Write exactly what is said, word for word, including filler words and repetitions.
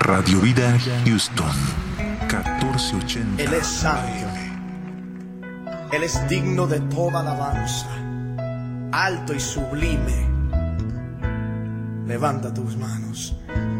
Radio Vida Houston, catorce ochenta. Él es santo. Él es digno de toda alabanza, alto y sublime. Levanta tus manos.